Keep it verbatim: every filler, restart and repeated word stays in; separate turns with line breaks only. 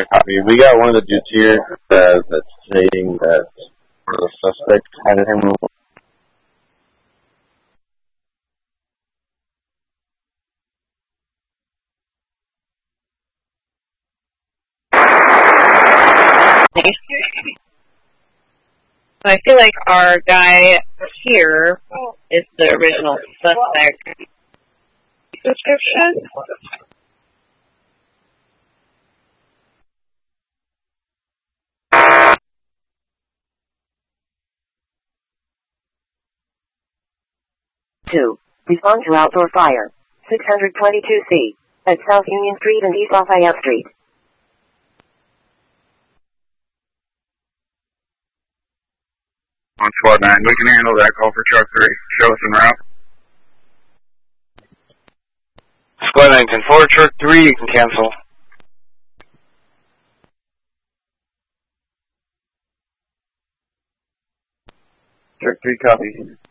Copy. We got one of the dudes here uh, that's stating that the suspect had him.
So I feel like our guy here is the original suspect. Description?
Two. Respond to outdoor fire. six twenty-two C. At South Union Street and East Lafayette Street.
On squad nine, we can handle that call for truck three. Show us en route.
Squad nine ten four, truck three, you can cancel.
Truck three, copy.